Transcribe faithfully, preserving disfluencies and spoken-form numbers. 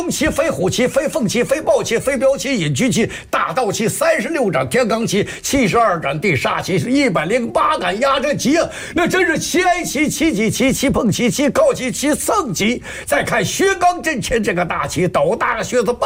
旗、飞虎旗、飞凤旗、飞豹旗、飞镖旗、隐居旗、大道旗、三十六掌天罡旗、七十二斩地煞旗，是一百零八杆压着旗啊！那真是七哀旗、七戟旗、七碰旗、七靠旗、七赠旗。再看薛刚阵前这个大旗，斗大个靴子。